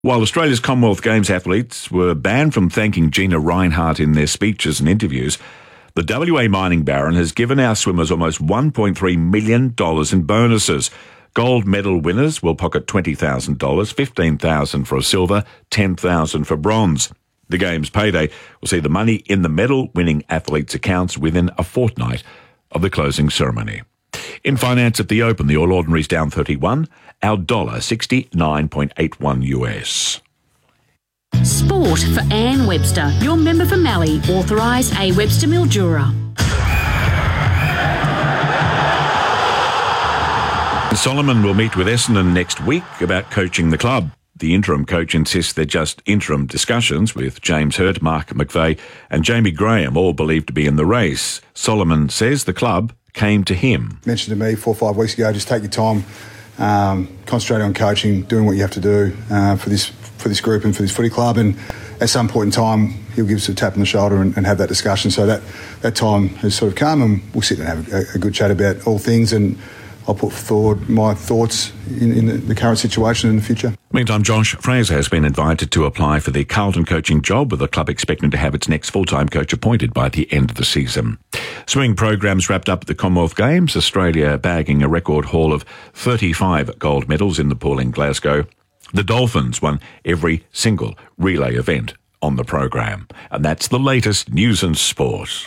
While Australia's Commonwealth Games athletes were banned from thanking Gina Rinehart in their speeches and interviews, the WA mining baron has given our swimmers almost $1.3 million in bonuses. Gold medal winners will pocket $20,000, $15,000 for a silver, $10,000 for bronze. The Games payday will see the money in the medal-winning athletes' accounts within a fortnight of the closing ceremony. In finance at the Open, the All Ordinary's down 31, our dollar 69.81 US. Sport for Anne Webster, your member for Mallee, authorised A. Webster Mildura. Solomon will meet with Essendon next week about coaching the club. The interim coach insists they're just interim discussions, with James Hurt, Mark McVeigh and Jamie Graham all believed to be in the race. Solomon says the club came to him. Mentioned to me 4 or 5 weeks ago, just take your time, concentrate on coaching, doing what you have to do for this group and for this footy club, and at some point in time he'll give us a tap on the shoulder and have that discussion. So that time has sort of come, and we'll sit and have a good chat about all things, and I'll put forward my thoughts in the current situation and in the future. Meantime, Josh Fraser has been invited to apply for the Carlton coaching job, with the club expecting to have its next full-time coach appointed by the end of the season. Swimming programs wrapped up at the Commonwealth Games, Australia bagging a record haul of 35 gold medals in the pool in Glasgow. The Dolphins won every single relay event on the program. And that's the latest news and sport.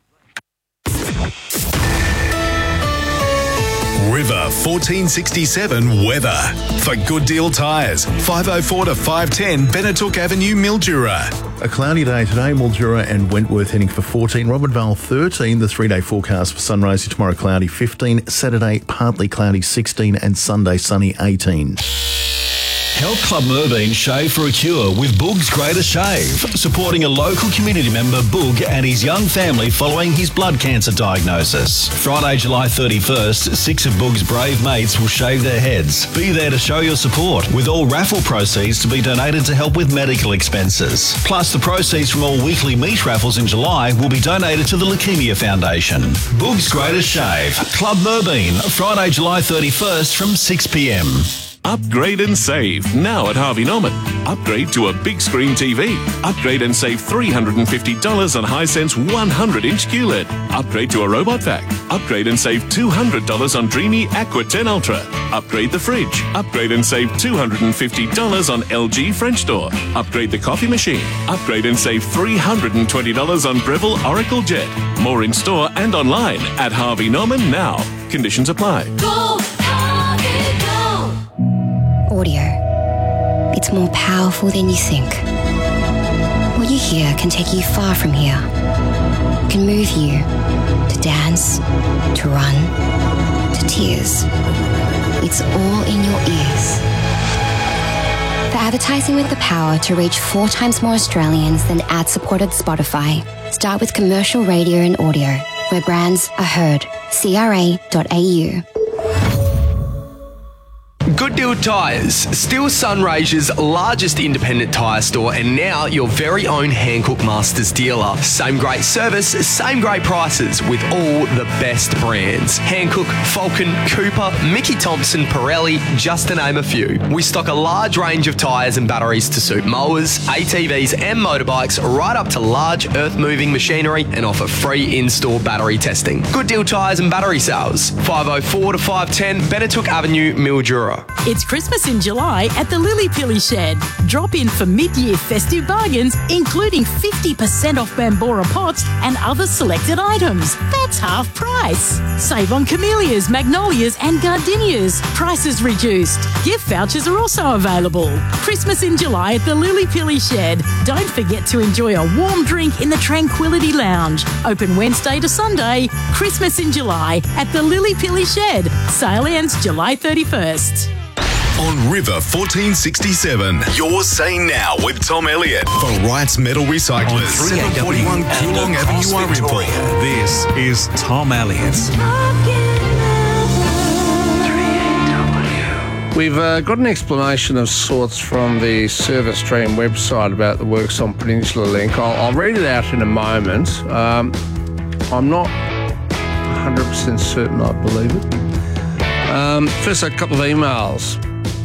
River 1467 weather. For Good Deal Tyres, 504 to 510 Benetook Avenue, Mildura. A cloudy day today, Mildura and Wentworth heading for 14, Robinvale 13, the 3-day forecast for sunrise tomorrow cloudy 15, Saturday partly cloudy 16 and Sunday sunny 18. Help Club Merbein shave for a cure with Boog's Greatest Shave, supporting a local community member, Boog, and his young family following his blood cancer diagnosis. Friday, July 31st, 6 of Boog's brave mates will shave their heads. Be there to show your support, with all raffle proceeds to be donated to help with medical expenses. Plus, the proceeds from all weekly meat raffles in July will be donated to the Leukemia Foundation. Boog's Greatest Shave, Club Merbein, Friday, July 31st from 6 p.m. Upgrade and save now at Harvey Norman. Upgrade to a big screen TV. Upgrade and save $350 on Hisense 100-inch QLED. Upgrade to a robot vac. Upgrade and save $200 on Dreamy Aqua 10 Ultra. Upgrade the fridge. Upgrade and save $250 on LG French door. Upgrade the coffee machine. Upgrade and save $320 on Breville Oracle Jet. More in store and online at Harvey Norman now. Conditions apply. Go Harvey, go! Audio. It's more powerful than you think. What you hear can take you far from here. Can move you to dance, to run, to tears. It's all in your ears. For advertising with the power to reach 4 times more Australians than ad-supported Spotify, start with commercial radio and audio, where brands are heard. CRA.au. Good Deal Tyres, still Sunraysia's largest independent tyre store, and now your very own Hankook Masters dealer. Same great service, same great prices with all the best brands. Hankook, Falcon, Cooper, Mickey Thompson, Pirelli, just to name a few. We stock a large range of tyres and batteries to suit mowers, ATVs and motorbikes, right up to large earth-moving machinery, and offer free in-store battery testing. Good Deal Tyres and battery sales, 504 to 510 Benetook Avenue, Mildura. It's Christmas in July at the Lily Pilly Shed. Drop in for mid-year festive bargains, including 50% off Bambora pots and other selected items. That's half price. Save on camellias, magnolias and gardenias. Prices reduced. Gift vouchers are also available. Christmas in July at the Lily Pilly Shed. Don't forget to enjoy a warm drink in the Tranquility Lounge. Open Wednesday to Sunday. Christmas in July at the Lily Pilly Shed. Sale ends July 31st. On River 1467, you're saying now with Tom Elliott for Wright's Metal Recyclers, 741 Coolong Avenue, Victoria. This is Tom Elliott. We've got an explanation of sorts from the Service Stream website about the works on Peninsula Link. I'll read it out in a moment. I'm not 100% certain I believe it. First, a couple of emails.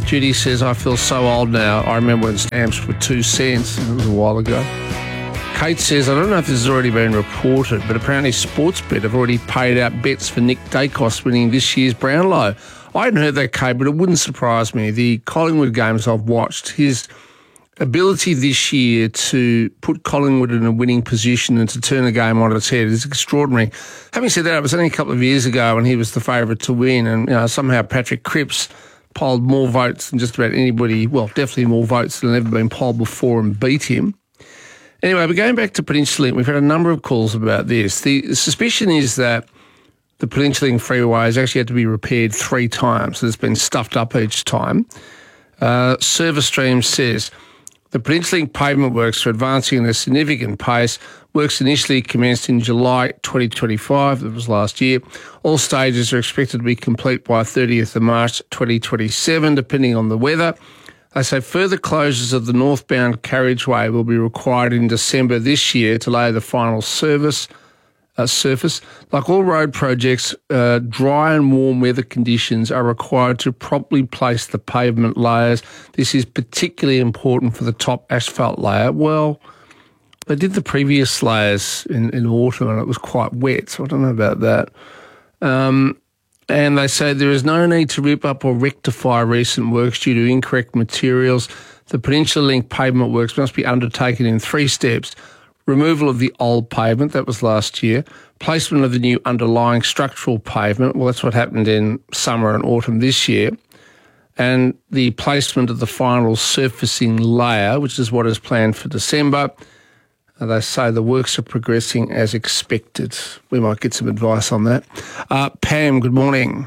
Judy says, I feel so old now. I remember when stamps were 2 cents. It was a while ago. Kate says, I don't know if this has already been reported, but apparently Sportsbet have already paid out bets for Nick Dacos winning this year's Brownlow. I hadn't heard that, Kate, but it wouldn't surprise me. The Collingwood games I've watched, his ability this year to put Collingwood in a winning position and to turn a game on its head is extraordinary. Having said that, it was only a couple of years ago when he was the favourite to win, and somehow Patrick Cripps polled more votes than just about anybody, well, definitely more votes than had ever been polled before, and beat him. Anyway, but going back to Peninsula Link, we've had a number of calls about this. The suspicion is that the Peninsula Link freeway has actually had to be repaired 3 times. So it's been stuffed up each time. ServiceStream says the Peninsula Link pavement works are advancing at a significant pace. Works initially commenced in July 2025, that was last year. All stages are expected to be complete by 30th of March 2027, depending on the weather. They say further closures of the northbound carriageway will be required in December this year to lay the final surface. Like all road projects, dry and warm weather conditions are required to properly place the pavement layers. This is particularly important for the top asphalt layer. Well, they did the previous layers in autumn and it was quite wet, so I don't know about that. And they say there is no need to rip up or rectify recent works due to incorrect materials. The Peninsula Link pavement works must be undertaken in 3 steps. Removal of the old pavement, that was last year. Placement of the new underlying structural pavement, well, that's what happened in summer and autumn this year. And the placement of the final surfacing layer, which is what is planned for December. They say the works are progressing as expected. We might get some advice on that. Pam, good morning.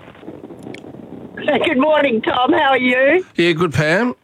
Good morning, Tom. How are you? Yeah, good, Pam.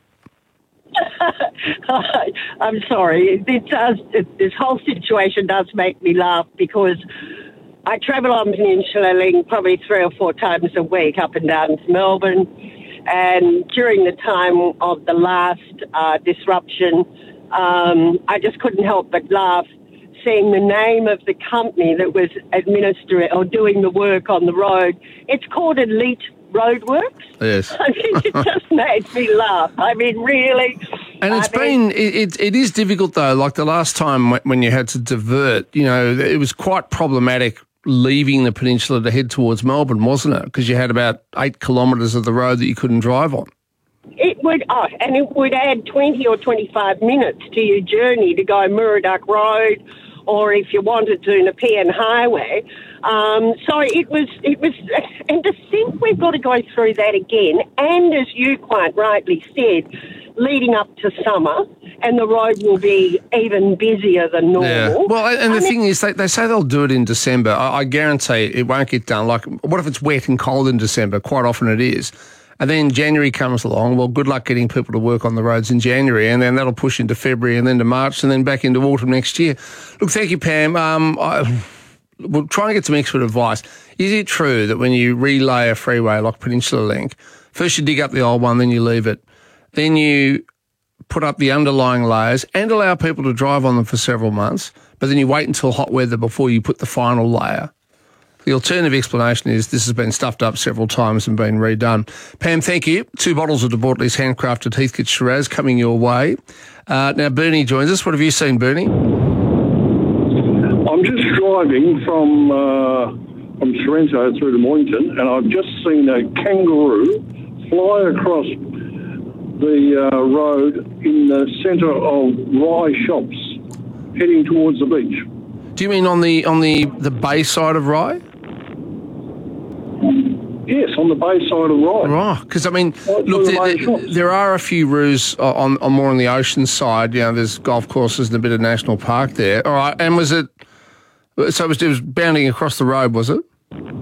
I'm sorry. This whole situation does make me laugh because I travel on Peninsula Link probably 3 or 4 times a week up and down to Melbourne. And during the time of the last disruption, I just couldn't help but laugh seeing the name of the company that was administering or doing the work on the road. It's called Elite Roadworks. Yes. I mean, it just made me laugh. I mean, really. And it is difficult though. Like the last time when you had to divert, it was quite problematic leaving the peninsula to head towards Melbourne, wasn't it? Because you had about 8 kilometres of the road that you couldn't drive on. It would add 20 or 25 minutes to your journey to go Murdoch Road, or if you wanted to, Nepean Highway. So it was, and to think we've got to go through that again, and as you quite rightly said, leading up to summer, and the road will be even busier than normal. Yeah. Well, and the thing is, they say they'll do it in December. I guarantee it won't get done. Like, what if it's wet and cold in December? Quite often it is. And then January comes along. Well, good luck getting people to work on the roads in January, and then that'll push into February and then to March and then back into autumn next year. Look, thank you, Pam. We're trying to get some expert advice. Is it true that when you relay a freeway like Peninsula Link, first you dig up the old one, then you leave it, then you put up the underlying layers and allow people to drive on them for several months, but then you wait until hot weather before you put the final layer? The alternative explanation is this has been stuffed up several times and been redone. Pam, thank you. 2 bottles of De Bortolys handcrafted Heathcote Shiraz coming your way. Now, Bernie joins us. What have you seen, Bernie? I'm just driving from Sorrento through to Mornington, and I've just seen a kangaroo fly across the road in the centre of Rye Shops, heading towards the beach. Do you mean on the bay side of Rye? Yes, on the bay side of Rye. Right, because I mean, look, there are a few roos on more on the ocean side. There's golf courses and a bit of national park there. All right, and was it? So it was bounding across the road, was it?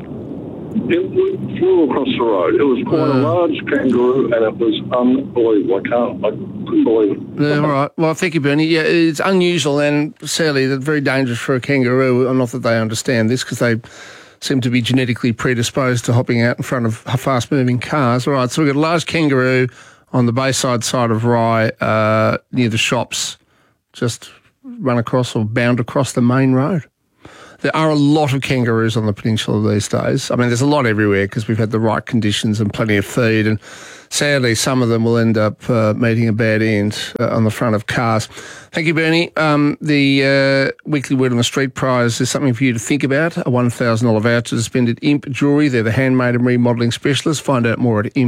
It flew across the road. It was quite a large kangaroo, and it was unbelievable. I couldn't believe it. Yeah, all right. Well, thank you, Bernie. Yeah, it's unusual and sadly very dangerous for a kangaroo. Not that they understand this, because they seem to be genetically predisposed to hopping out in front of fast-moving cars. All right, so we've got a large kangaroo on the Bayside side of Rye near the shops, just run across or bound across the main road. There are a lot of kangaroos on the peninsula these days. I mean, there's a lot everywhere because we've had the right conditions and plenty of feed, and sadly, some of them will end up meeting a bad end on the front of cars. Thank you, Bernie. The Weekly Word on the Street prize is something for you to think about. A $1,000 voucher to spend at Imp Jewellery. They're the handmade and remodelling specialists. Find out more at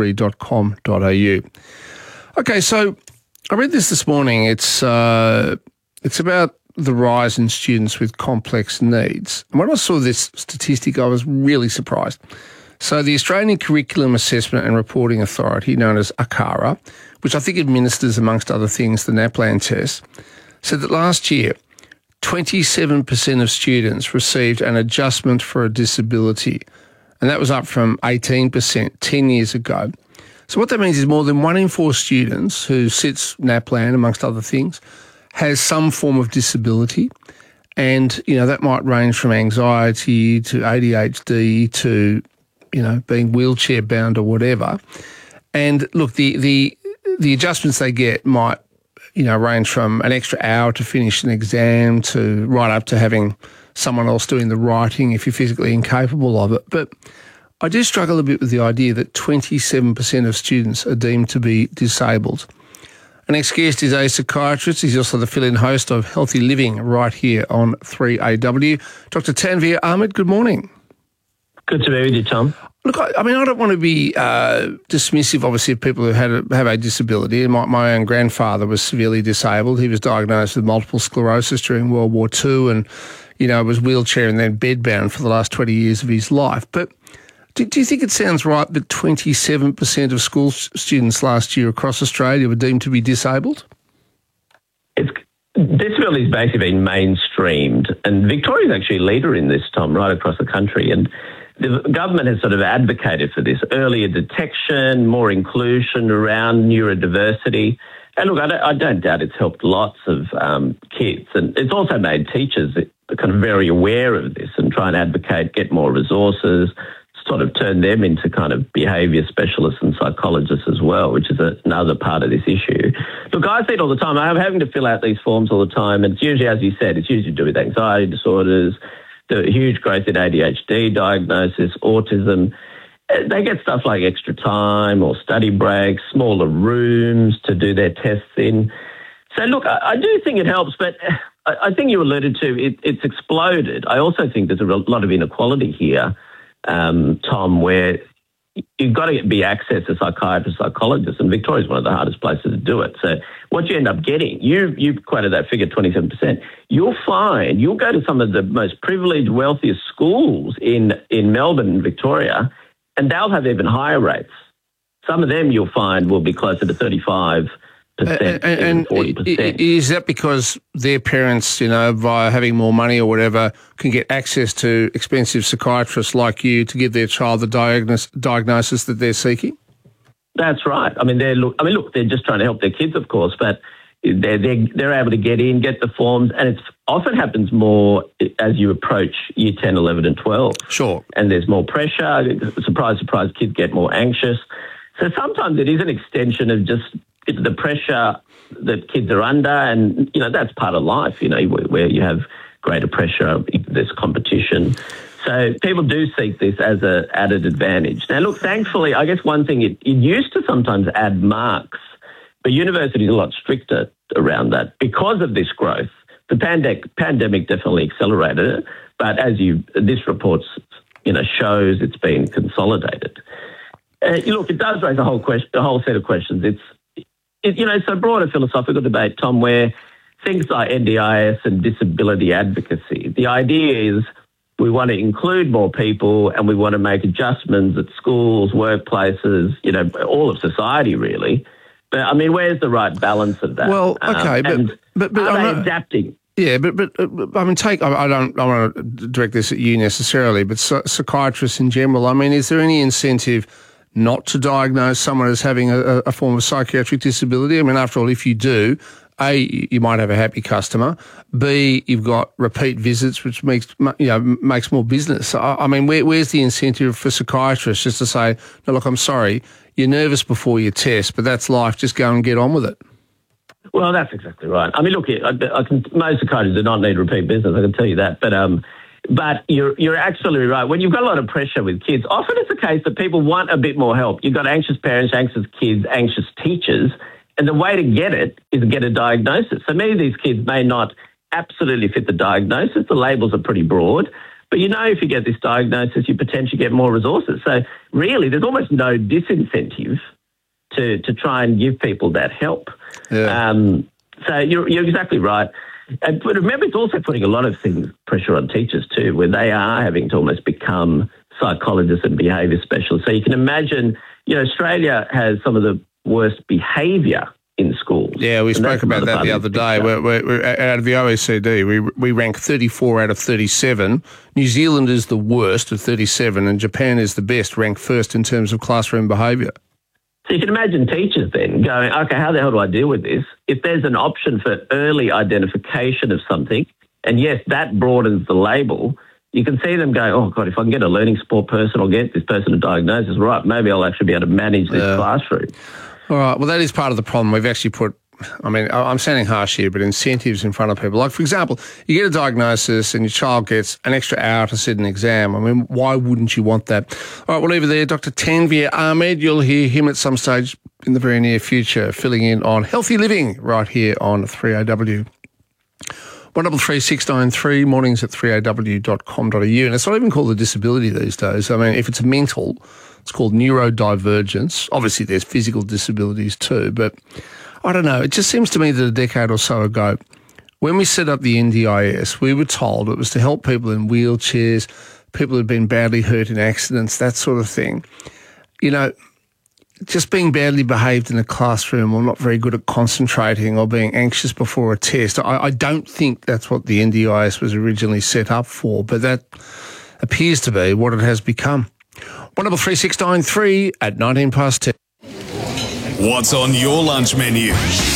impjewellery.com.au. Okay, so I read this morning. It's about the rise in students with complex needs. And when I saw this statistic, I was really surprised. So the Australian Curriculum Assessment and Reporting Authority, known as ACARA, which I think administers, amongst other things, the NAPLAN test, said that last year, 27% of students received an adjustment for a disability, and that was up from 18% 10 years ago. So what that means is more than 1 in 4 students who sits NAPLAN, amongst other things, has some form of disability. And, that might range from anxiety to ADHD to, being wheelchair bound or whatever. And look, the adjustments they get might, range from an extra hour to finish an exam to right up to having someone else doing the writing if you're physically incapable of it. But I do struggle a bit with the idea that 27% of students are deemed to be disabled. Our next guest is a psychiatrist. He's also the fill-in host of Healthy Living right here on 3AW. Dr. Tanveer Ahmed, good morning. Good to be with you, Tom. Look, I don't want to be dismissive, obviously, of people who have a disability. My own grandfather was severely disabled. He was diagnosed with multiple sclerosis during World War II and, was wheelchair and then bedbound for the last 20 years of his life. But do you think it sounds right that 27% of school students last year across Australia were deemed to be disabled? Disability has basically been mainstreamed, and Victoria's actually a leader in this, Tom, right across the country. And the government has sort of advocated for this earlier detection, more inclusion around neurodiversity. And look, I don't doubt it's helped lots of kids, and it's also made teachers kind of very aware of this and try and advocate, get more resources, sort of turn them into kind of behaviour specialists and psychologists as well, which is another part of this issue. Look, I see it all the time. I'm having to fill out these forms all the time, and it's usually, as you said, it's usually to do with anxiety disorders, the huge growth in ADHD diagnosis, autism. They get stuff like extra time or study breaks, smaller rooms to do their tests in. So, look, I do think it helps, but I think you alluded to it's exploded. I also think there's a lot of inequality here, Tom, where you've got to be access to psychiatrists, psychologists, and Victoria is one of the hardest places to do it. So what you end up getting, you quoted that figure, 27%, you'll go to some of the most privileged, wealthiest schools in Melbourne and Victoria, and they'll have even higher rates. Some of them you'll find will be closer to 35%. And 40%. Is that because their parents, via having more money or whatever, can get access to expensive psychiatrists like you to give their child the diagnosis that they're seeking? That's right. Look, they're just trying to help their kids, of course, but they're able to get the forms, and it often happens more as you approach year 10, 11 and 12. Sure. And there's more pressure. Surprise, surprise, kids get more anxious. So sometimes it is an extension of just the pressure that kids are under, and, that's part of life, where you have greater pressure, there's competition. So people do seek this as an added advantage. Now, look, thankfully, I guess one thing, it used to sometimes add marks, but universities are a lot stricter around that because of this growth. The pandemic definitely accelerated it, but this report, shows it's been consolidated. Look, it does raise a whole set of questions. It's a broader philosophical debate, Tom, where things like NDIS and disability advocacy, the idea is we want to include more people and we want to make adjustments at schools, workplaces, all of society really. But, where's the right balance of that? Well, okay, but are they adapting? Yeah, but I don't want to direct this at you necessarily, but psychiatrists in general, is there any incentive not to diagnose someone as having a form of psychiatric disability? After all, if you do, A, you might have a happy customer. B, you've got repeat visits, which makes more business. Where's the incentive for psychiatrists just to say, no, look, I'm sorry, you're nervous before your test, but that's life. Just go and get on with it. Well, that's exactly right. Look, most psychiatrists do not need repeat business, I can tell you that. But But you're absolutely right. When you've got a lot of pressure with kids, often it's the case that people want a bit more help. You've got anxious parents, anxious kids, anxious teachers, and the way to get it is to get a diagnosis. So many of these kids may not absolutely fit the diagnosis. The labels are pretty broad. But if you get this diagnosis, you potentially get more resources. So really, there's almost no disincentive to try and give people that help. Yeah. So you're exactly right. But remember, it's also putting a lot of pressure on teachers too, where they are having to almost become psychologists and behaviour specialists. So you can imagine, Australia has some of the worst behaviour in schools. Yeah, we spoke about that the other day. We're out of the OECD, we rank 34 out of 37. New Zealand is the worst at 37, and Japan is the best, ranked first in terms of classroom behaviour. So you can imagine teachers then going, okay, how the hell do I deal with this? If there's an option for early identification of something, and yes, that broadens the label, you can see them going, oh, God, if I can get a learning support person or get this person a diagnosis, right, maybe I'll actually be able to manage this classroom. All right, well, that is part of the problem. We've actually put, I'm sounding harsh here, but incentives in front of people. Like, for example, you get a diagnosis and your child gets an extra hour to sit an exam. Why wouldn't you want that? All right, we'll leave it there. Dr. Tanveer Ahmed, you'll hear him at some stage in the very near future, filling in on healthy living right here on 3AW. 133693, mornings at 3aw.com.au. And it's not even called a disability these days. If it's mental, it's called neurodivergence. Obviously, there's physical disabilities too, but I don't know. It just seems to me that a decade or so ago, when we set up the NDIS, we were told it was to help people in wheelchairs, people who'd been badly hurt in accidents, that sort of thing. Just being badly behaved in a classroom or not very good at concentrating or being anxious before a test, I don't think that's what the NDIS was originally set up for, but that appears to be what it has become. 133693 at 19 past 10. What's on your lunch menu?